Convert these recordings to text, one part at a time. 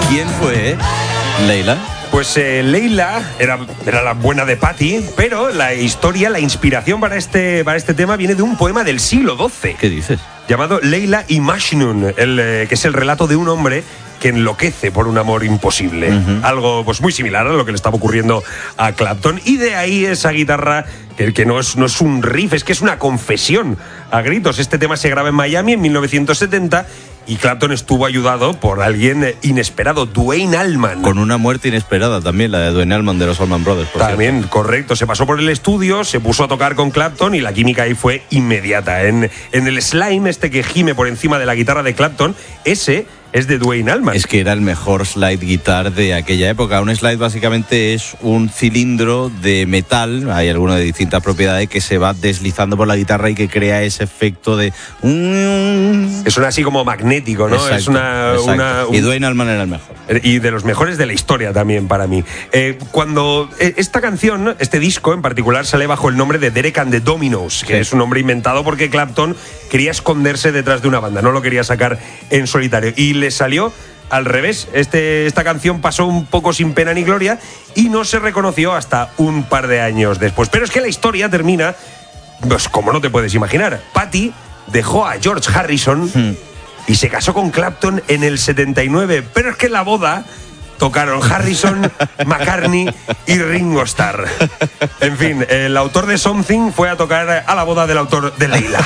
¿Quién fue, Leila? Pues Leila era la buena de Patty, pero la historia, la inspiración para este tema viene de un poema del siglo XII. ¿Qué dices? Llamado Leila y Majnun, que es el relato de un hombre que enloquece por un amor imposible. Algo pues muy similar a lo que le estaba ocurriendo a Clapton. Y de ahí esa guitarra que no es un riff, es que es una confesión a gritos. Este tema se graba en Miami en 1970 y Clapton estuvo ayudado por alguien inesperado, Duane Allman. Con una muerte inesperada también, la de Duane Allman de los Allman Brothers. También, correcto. Se pasó por el estudio, se puso a tocar con Clapton y la química ahí fue inmediata. En el slime que gime por encima de la guitarra de Clapton, ese es de Duane Allman. Es que era el mejor slide guitar de aquella época. Un slide básicamente es un cilindro de metal, hay alguno de distintas propiedades, que se va deslizando por la guitarra y que crea ese efecto de... Es así como magnético, ¿no? Exacto. Y Duane Allman era el mejor. Y de los mejores de la historia también para mí. Cuando esta canción, este disco en particular, sale bajo el nombre de Derek and the Dominos, que es un nombre inventado porque Clapton quería esconderse detrás de una banda, no lo quería sacar en solitario. Y le salió al revés. Esta canción pasó un poco sin pena ni gloria y no se reconoció hasta un par de años después. Pero es que la historia termina, pues como no te puedes imaginar. Patty dejó a George Harrison y se casó con Clapton en el 79. Pero es que en la boda tocaron Harrison, McCartney y Ringo Starr. En fin, el autor de Something fue a tocar a la boda del autor de Leila.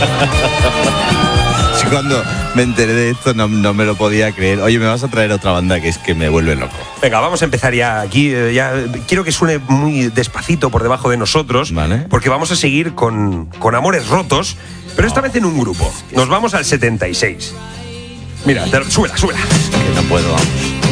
Cuando me enteré de esto no me lo podía creer. Oye, me vas a traer otra banda que es que me vuelve loco. Venga, vamos a empezar ya aquí. Quiero que suene muy despacito por debajo de nosotros, ¿vale? Porque vamos a seguir con amores rotos, pero esta vez en un grupo. Nos vamos al 76. Mira, súbela. Que no puedo, vamos.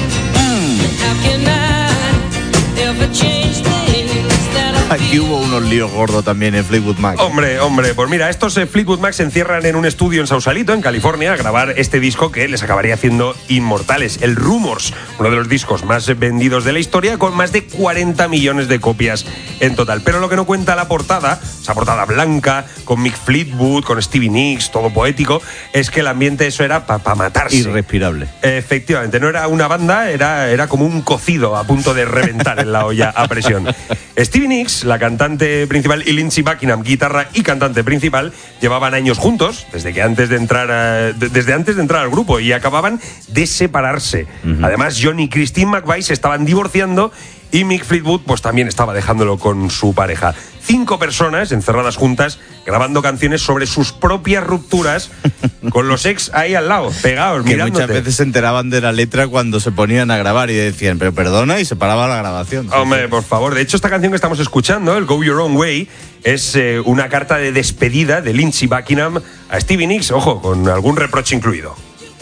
Aquí hubo unos líos gordos también en Fleetwood Mac. Hombre, pues mira, estos Fleetwood Mac se encierran en un estudio en Sausalito, en California, a grabar este disco que les acabaría haciendo inmortales, el Rumors, uno de los discos más vendidos de la historia, con más de 40 millones de copias en total. Pero lo que no cuenta la portada, esa portada blanca, con Mick Fleetwood, con Stevie Nicks, todo poético, es que el ambiente eso era para matarse. Irrespirable. Efectivamente, no era una banda, era como un cocido a punto de reventar en la olla a presión. Stevie Nicks, la cantante principal, y Lindsey Buckingham, guitarra y cantante principal, llevaban años juntos, desde antes de entrar al grupo, y acababan de separarse. Además, John y Christine McVie se estaban divorciando y Mick Fleetwood pues también estaba dejándolo con su pareja. 5 personas encerradas juntas grabando canciones sobre sus propias rupturas, con los ex ahí al lado, pegados, que mirándote. Muchas veces se enteraban de la letra cuando se ponían a grabar y decían, pero perdona, y se paraba la grabación. Hombre, por favor. De hecho, esta canción que estamos escuchando, el Go Your Own Way, es una carta de despedida de Lindsey Buckingham a Stevie Nicks, ojo, con algún reproche incluido.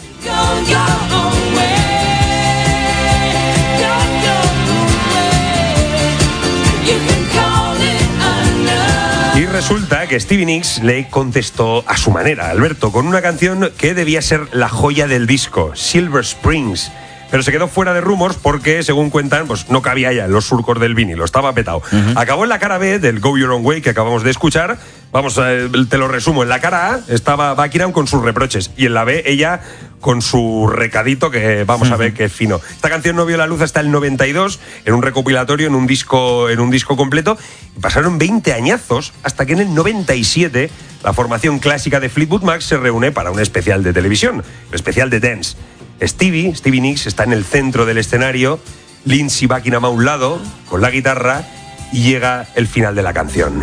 Y resulta que Stevie Nicks le contestó a su manera, Alberto, con una canción que debía ser la joya del disco, Silver Springs. Pero se quedó fuera de Rumors porque, según cuentan, pues no cabía ya en los surcos del vinilo, estaba petado. Acabó en la cara B del Go Your Own Way que acabamos de escuchar. Vamos, te lo resumo. En la cara A estaba Buckingham con sus reproches y en la B ella con su recadito que vamos a ver qué fino. Esta canción no vio la luz hasta el 92 en un recopilatorio, en un disco completo, y pasaron 20 añazos hasta que en el 97 la formación clásica de Fleetwood Mac se reúne para un especial de televisión, el especial de Dance. Stevie Nicks está en el centro del escenario, Lindsey Buckingham a un lado con la guitarra y llega el final de la canción.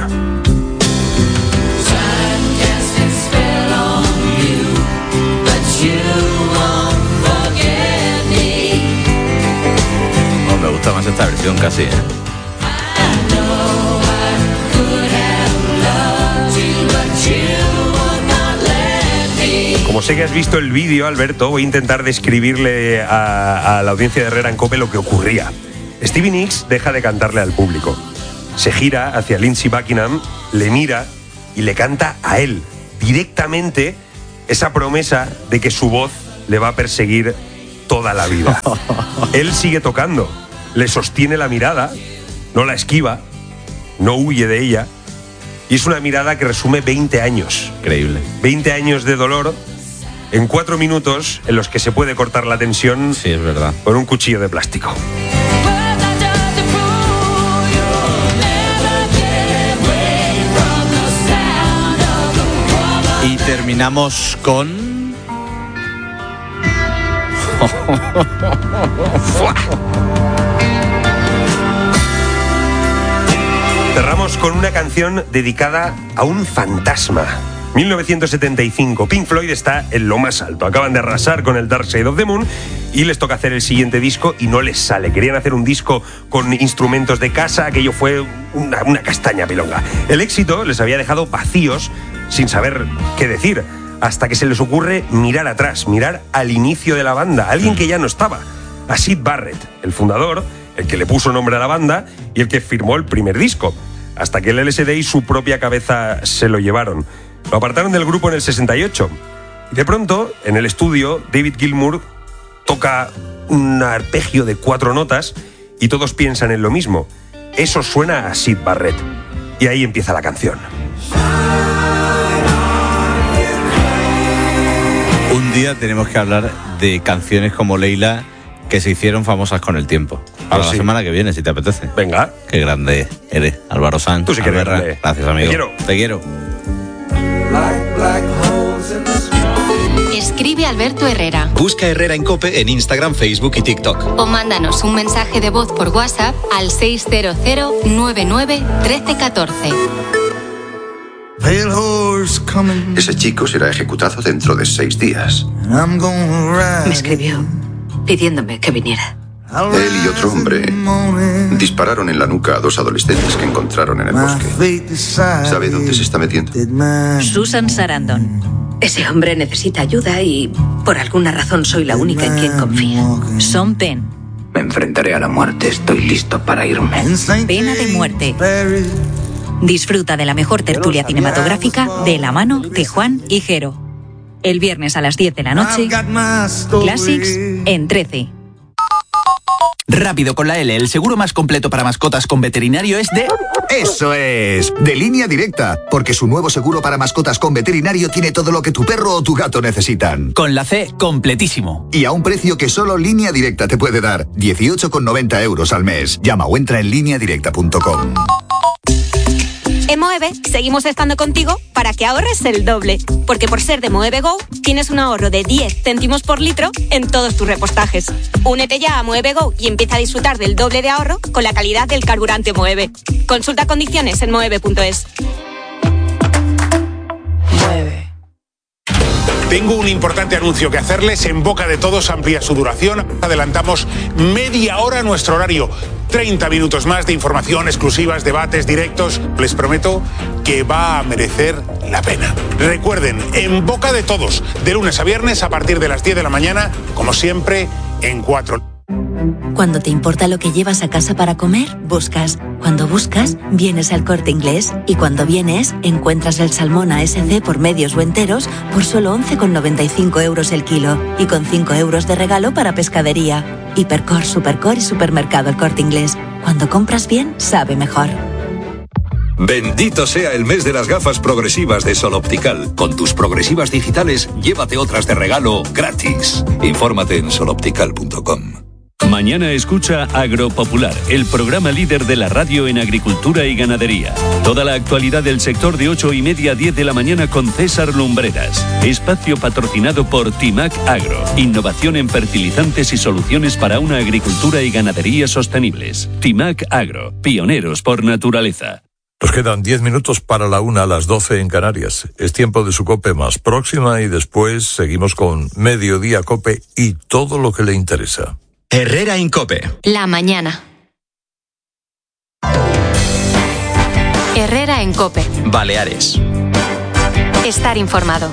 Me gusta más esta versión casi, Como sé que has visto el vídeo, Alberto, voy a intentar describirle a la audiencia de Herrera en Cope lo que ocurría. Stevie Nicks deja de cantarle al público. Se gira hacia Lindsey Buckingham, le mira y le canta a él, directamente, esa promesa de que su voz le va a perseguir toda la vida. Él sigue tocando, le sostiene la mirada, no la esquiva, no huye de ella, y es una mirada que resume 20 años. Increíble. 20 años de dolor, en 4 minutos en los que se puede cortar la tensión, sí, es verdad, con un cuchillo de plástico. Y terminamos con... Cerramos con una canción dedicada a un fantasma. 1975, Pink Floyd está en lo más alto. Acaban de arrasar con el Dark Side of the Moon y les toca hacer el siguiente disco y no les sale. Querían hacer un disco con instrumentos de casa, aquello fue una castaña pilonga. El éxito les había dejado vacíos, sin saber qué decir, hasta que se les ocurre mirar atrás, mirar al inicio de la banda, alguien que ya no estaba, a Syd Barrett, el fundador, el que le puso nombre a la banda y el que firmó el primer disco, hasta que el LSD y su propia cabeza se lo llevaron. Lo apartaron del grupo en el 68. Y de pronto, en el estudio, David Gilmour toca un arpegio de 4 notas y todos piensan en lo mismo. Eso suena a Syd Barrett. Y ahí empieza la canción. Un día tenemos que hablar de canciones como Leila que se hicieron famosas con el tiempo. Para la semana que viene, si te apetece. Venga. Qué grande eres, Álvaro Sanz. Tú sí que eres grande. Gracias, amigo. Te quiero. Escribe Alberto Herrera. Busca Herrera en COPE en Instagram, Facebook y TikTok. O mándanos un mensaje de voz por WhatsApp al 600-99-1314. Ese chico será ejecutado dentro de 6 días. Me escribió pidiéndome que viniera. Él y otro hombre dispararon en la nuca a 2 adolescentes que encontraron en el bosque. ¿Sabe dónde se está metiendo? Susan Sarandon. Ese hombre necesita ayuda y por alguna razón soy la única en quien confía. Sean Penn. Me enfrentaré a la muerte. Estoy listo para irme. Pena de muerte. Disfruta de la mejor tertulia cinematográfica de la mano de Juan y Jero. El viernes a las 10 de la noche, Classics en 13. Rápido con la L, el seguro más completo para mascotas con veterinario es de... ¡Eso es! De Línea Directa, porque su nuevo seguro para mascotas con veterinario tiene todo lo que tu perro o tu gato necesitan. Con la C, completísimo. Y a un precio que solo Línea Directa te puede dar, 18,90 € al mes. Llama o entra en lineadirecta.com. En Moeve seguimos estando contigo para que ahorres el doble, porque por ser de Moeve Go tienes un ahorro de 10 céntimos por litro en todos tus repostajes. Únete ya a Moeve Go y empieza a disfrutar del doble de ahorro con la calidad del carburante Moeve. Consulta condiciones en moeve.es. Moeve. Tengo un importante anuncio que hacerles. En boca de todos amplía su duración. Adelantamos media hora nuestro horario. 30 minutos más de información, exclusivas, debates, directos. Les prometo que va a merecer la pena. Recuerden, en boca de todos, de lunes a viernes a partir de las 10 de la mañana, como siempre, en 4. Cuando te importa lo que llevas a casa para comer, buscas. Cuando buscas, vienes al Corte Inglés. Y cuando vienes, encuentras el salmón ASC por medios o enteros por solo 11,95 € el kilo. Y con 5 € de regalo para pescadería. Hipercor, Supercor y Supermercado El Corte Inglés. Cuando compras bien, sabe mejor. Bendito sea el mes de las gafas progresivas de Sol Optical. Con tus progresivas digitales, llévate otras de regalo gratis. Infórmate en soloptical.com. Mañana escucha Agropopular, el programa líder de la radio en agricultura y ganadería. Toda la actualidad del sector de 8:30 a 10 de la mañana con César Lumbreras. Espacio patrocinado por Timac Agro. Innovación en fertilizantes y soluciones para una agricultura y ganadería sostenibles. Timac Agro, pioneros por naturaleza. Nos quedan 10 minutos para la 1 a las 12 en Canarias. Es tiempo de su COPE más próxima y después seguimos con Mediodía COPE y todo lo que le interesa. Herrera en COPE. La mañana. Herrera en COPE. Baleares. Estar informado.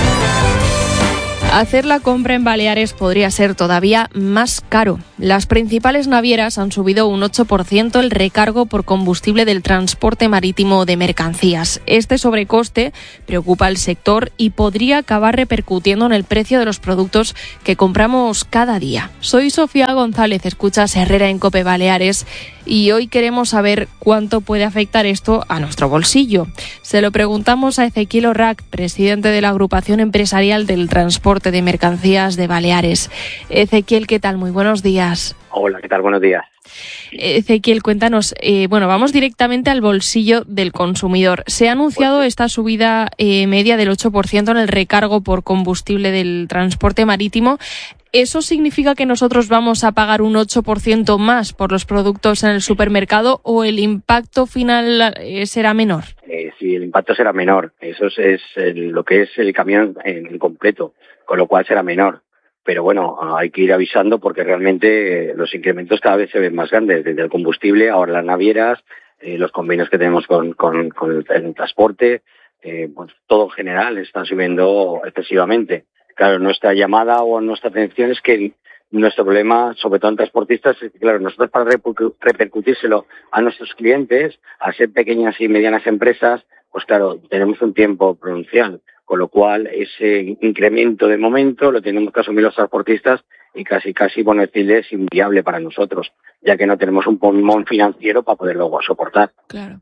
Hacer la compra en Baleares podría ser todavía más caro. Las principales navieras han subido un 8% el recargo por combustible del transporte marítimo de mercancías. Este sobrecoste preocupa al sector y podría acabar repercutiendo en el precio de los productos que compramos cada día. Soy Sofía González, escuchas Herrera en COPE Baleares. y hoy queremos saber cuánto puede afectar esto a nuestro bolsillo. Se lo preguntamos a Ezequiel Orrac, presidente de la Agrupación Empresarial del Transporte de Mercancías de Baleares. Ezequiel, ¿qué tal? Muy buenos días. Hola, ¿qué tal? Buenos días. Ezequiel, cuéntanos, vamos directamente al bolsillo del consumidor. Se ha anunciado esta subida media del 8% en el recargo por combustible del transporte marítimo. ¿Eso significa que nosotros vamos a pagar un 8% más por los productos en el supermercado o el impacto final será menor? Sí, el impacto será menor. Eso es lo que es el camión en completo, con lo cual será menor. Pero bueno, hay que ir avisando porque realmente los incrementos cada vez se ven más grandes, desde el combustible, ahora las navieras, los convenios que tenemos con el transporte, pues todo en general está subiendo excesivamente. Claro, nuestra llamada o nuestra atención es que nuestro problema, sobre todo en transportistas, es que, claro, nosotros para repercutírselo a nuestros clientes, a ser pequeñas y medianas empresas, pues claro, tenemos un tiempo prudencial, con lo cual ese incremento de momento lo tenemos que asumir los transportistas y casi, bueno, decirles inviable para nosotros, ya que no tenemos un pulmón financiero para poderlo soportar. Claro.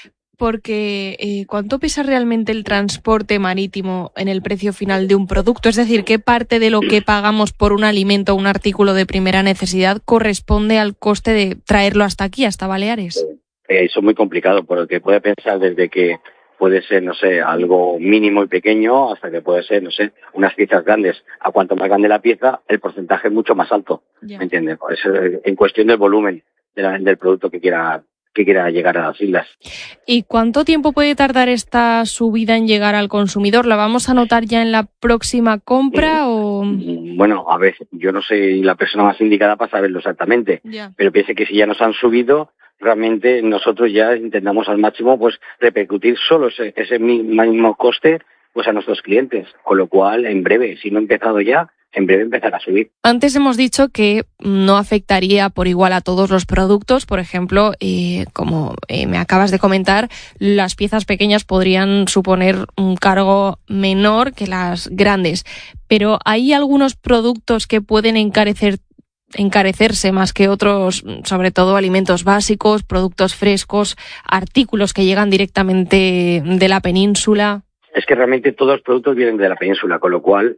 Porque ¿cuánto pesa realmente el transporte marítimo en el precio final de un producto? Es decir, ¿qué parte de lo que pagamos por un alimento o un artículo de primera necesidad corresponde al coste de traerlo hasta aquí, hasta Baleares? Eso es muy complicado, porque puede pensar desde que puede ser, no sé, algo mínimo y pequeño, hasta que puede ser, no sé, unas piezas grandes. A cuanto más grande la pieza, el porcentaje es mucho más alto, ¿me entiendes? Pues, en cuestión del volumen del producto que quiera llegar a las islas. ¿Y cuánto tiempo puede tardar esta subida en llegar al consumidor? ¿La vamos a notar ya en la próxima compra o...? Bueno, a ver, yo no soy la persona más indicada para saberlo exactamente, pero piense que si ya nos han subido, realmente nosotros ya intentamos al máximo pues repercutir solo ese mismo coste pues a nuestros clientes, con lo cual en breve, si no ha empezado ya, en breve empezará a subir. Antes hemos dicho que no afectaría por igual a todos los productos. Por ejemplo, como me acabas de comentar, las piezas pequeñas podrían suponer un cargo menor que las grandes. Pero ¿hay algunos productos que pueden encarecerse más que otros, sobre todo alimentos básicos, productos frescos, artículos que llegan directamente de la península? Es que realmente todos los productos vienen de la península, con lo cual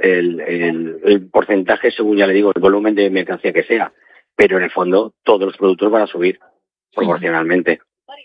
el porcentaje, según ya le digo, el volumen de mercancía que sea, pero en el fondo todos los productos van a subir proporcionalmente.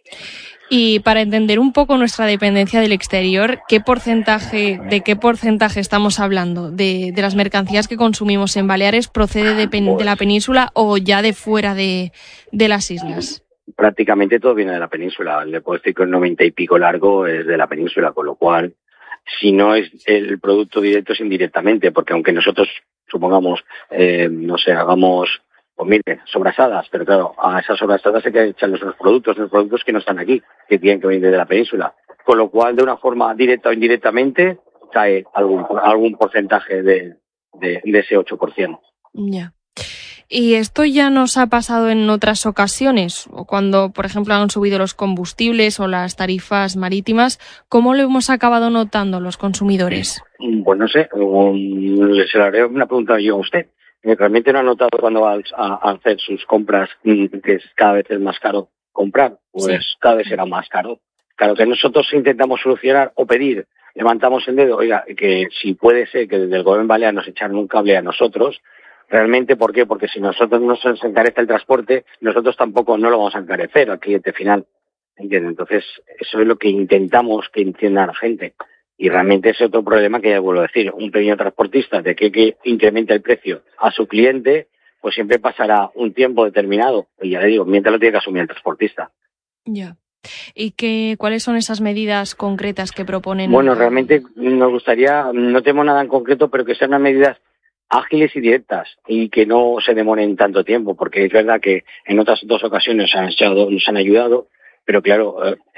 Y para entender un poco nuestra dependencia del exterior, ¿de qué porcentaje estamos hablando? ¿De las mercancías que consumimos en Baleares procede de la península o ya de fuera de las islas? Prácticamente todo viene de la península. Le puedo decir que el 90 y pico largo es de la península, con lo cual, si no es el producto directo, es indirectamente, porque aunque nosotros, supongamos, no sé, hagamos, pues mire, sobrasadas, pero claro, a esas sobrasadas hay que echarle los productos que no están aquí, que tienen que venir de la península. Con lo cual, de una forma directa o indirectamente, cae algún porcentaje de ese 8%. Ya. ¿Y esto ya nos ha pasado en otras ocasiones? O cuando, por ejemplo, han subido los combustibles o las tarifas marítimas, ¿cómo lo hemos acabado notando los consumidores? Pues no sé, se le haré una pregunta yo a usted. ¿Realmente no ha notado cuando va a hacer sus compras que cada vez es más caro comprar? Pues sí. Cada vez será más caro. Claro que nosotros intentamos solucionar o pedir, levantamos el dedo, oiga, que si puede ser que desde el gobierno balear nos echaran un cable a nosotros. ¿Realmente por qué? Porque si nosotros no se encarece el transporte, nosotros tampoco no lo vamos a encarecer al cliente final. ¿Entiendes? Entonces, eso es lo que intentamos que entienda la gente. Y realmente es otro problema que ya vuelvo a decir. Un pequeño transportista de que incremente el precio a su cliente, pues siempre pasará un tiempo determinado. Y ya le digo, mientras lo tiene que asumir el transportista. Ya. ¿Y cuáles son esas medidas concretas que proponen? Bueno, realmente nos gustaría, no tenemos nada en concreto, pero que sean unas medidas ágiles y directas y que no se demoren tanto tiempo, porque es verdad que en otras dos ocasiones nos han ayudado, pero claro,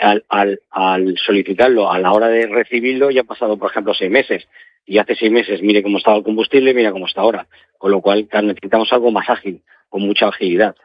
al solicitarlo, a la hora de recibirlo, ya han pasado, por ejemplo, 6 meses. Y hace 6 meses, mire cómo estaba el combustible, mira cómo está ahora. Con lo cual necesitamos algo más ágil, con mucha agilidad.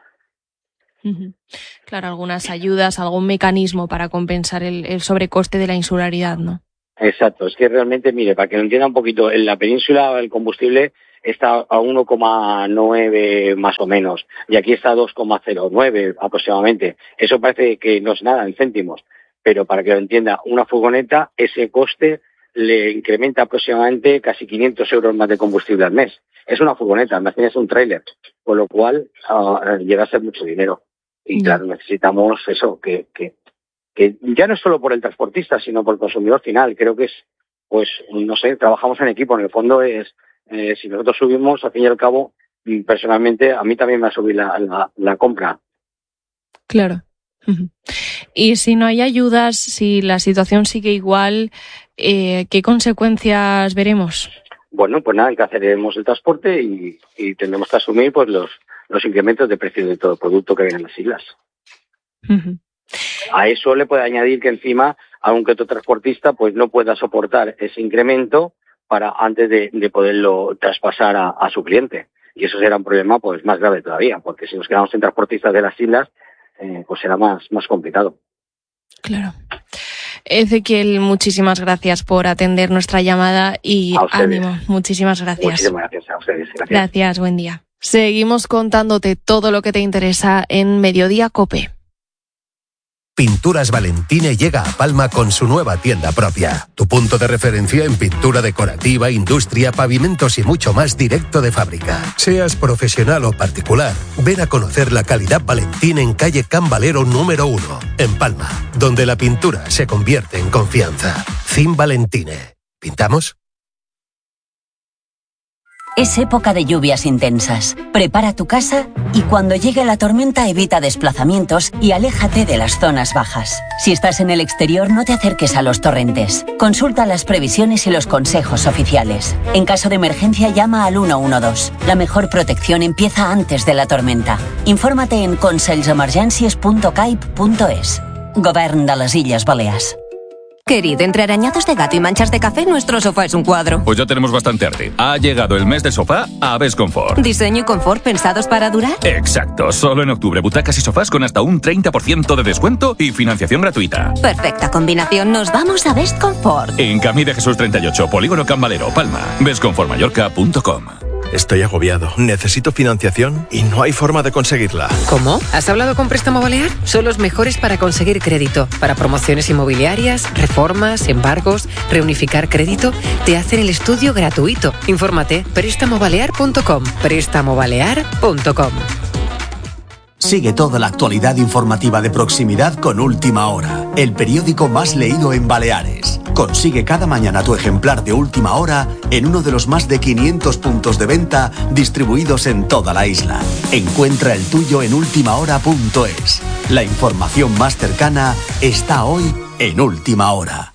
Claro, algunas ayudas, algún mecanismo para compensar el sobrecoste de la insularidad, ¿no? Exacto, es que realmente, mire, para que lo entienda un poquito, en la península el combustible está a 1,9 más o menos, y aquí está a 2,09 aproximadamente. Eso parece que no es nada en céntimos, pero para que lo entienda, una furgoneta, ese coste le incrementa aproximadamente casi 500 euros más de combustible al mes. Es una furgoneta, imagínese un tráiler, con lo cual llega a ser mucho dinero. Y claro, necesitamos eso, que ya no es solo por el transportista, sino por el consumidor final. Creo que es, pues, no sé, trabajamos en equipo. En el fondo es, si nosotros subimos, al fin y al cabo, personalmente, a mí también me va a subir la compra. Claro. Y si no hay ayudas, si la situación sigue igual, ¿qué consecuencias veremos? Bueno, pues nada, encarcelaremos el transporte y tendremos que asumir pues los incrementos de precio de todo el producto que vienen en las islas. A eso le puede añadir que encima, aunque otro transportista pues no pueda soportar ese incremento para antes de poderlo traspasar a su cliente. Y eso será un problema pues más grave todavía, porque si nos quedamos sin transportistas de las islas, pues será más complicado. Claro. Ezequiel, muchísimas gracias por atender nuestra llamada y ánimo. Muchísimas gracias. Muchísimas gracias a ustedes. Gracias, buen día. Seguimos contándote todo lo que te interesa en Mediodía COPE. Pinturas Valentine llega a Palma con su nueva tienda propia. Tu punto de referencia en pintura decorativa, industria, pavimentos y mucho más directo de fábrica. Seas profesional o particular, ven a conocer la calidad Valentine en calle Can Valero número 1, en Palma, donde la pintura se convierte en confianza. Cin Valentine. ¿Pintamos? Es época de lluvias intensas. Prepara tu casa y cuando llegue la tormenta evita desplazamientos y aléjate de las zonas bajas. Si estás en el exterior, no te acerques a los torrentes. Consulta las previsiones y los consejos oficiales. En caso de emergencia, llama al 112. La mejor protección empieza antes de la tormenta. Infórmate en conselsemergències.caip.es. Govern de les Illes Balears. Querido, entre arañazos de gato y manchas de café, nuestro sofá es un cuadro. Pues ya tenemos bastante arte. Ha llegado el mes del sofá a Best Comfort. ¿Diseño y confort pensados para durar? Exacto. Solo en octubre, butacas y sofás con hasta un 30% de descuento y financiación gratuita. Perfecta combinación. Nos vamos a Best Comfort. En Camí de Jesús 38, Polígono Can Valero, Palma. bestcomfortmallorca.com. Estoy agobiado. Necesito financiación y no hay forma de conseguirla. ¿Cómo? ¿Has hablado con Préstamo Balear? Son los mejores para conseguir crédito. Para promociones inmobiliarias, reformas, embargos, reunificar crédito. Te hacen el estudio gratuito. Infórmate. Prestamobalear.com. Prestamobalear.com. Sigue toda la actualidad informativa de proximidad con Última Hora, el periódico más leído en Baleares. Consigue cada mañana tu ejemplar de Última Hora en uno de los más de 500 puntos de venta distribuidos en toda la isla. Encuentra el tuyo en ultimahora.es. La información más cercana está hoy en Última Hora.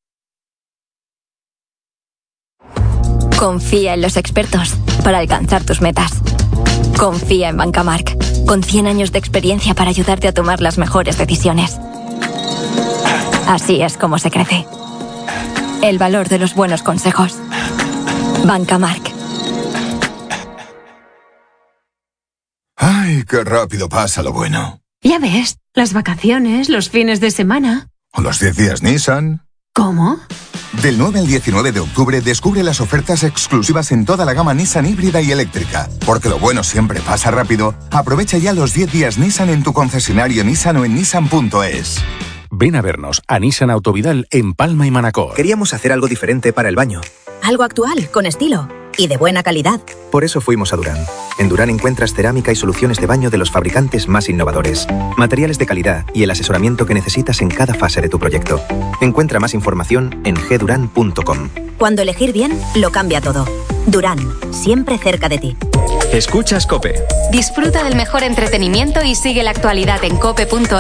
Confía en los expertos para alcanzar tus metas. Confía en Bancamark, con 100 años de experiencia para ayudarte a tomar las mejores decisiones. Así es como se crece. El valor de los buenos consejos. Bancamark. Ay, qué rápido pasa lo bueno. Ya ves, las vacaciones, los fines de semana. ¿O los 10 días Nissan? ¿Cómo? Del 9 al 19 de octubre descubre las ofertas exclusivas en toda la gama Nissan híbrida y eléctrica. Porque lo bueno siempre pasa rápido. Aprovecha ya los 10 días Nissan en tu concesionario Nissan o en nissan.es. Ven a vernos a Nissan Autovidal en Palma y Manacor. Queríamos hacer algo diferente para el baño. Algo actual, con estilo y de buena calidad. Por eso fuimos a Durán. En Durán encuentras cerámica y soluciones de baño de los fabricantes más innovadores, materiales de calidad y el asesoramiento que necesitas en cada fase de tu proyecto. Encuentra más información en gduran.com. Cuando elegir bien, lo cambia todo. Durán, siempre cerca de ti. Escuchas COPE. Disfruta del mejor entretenimiento y sigue la actualidad en cope.es.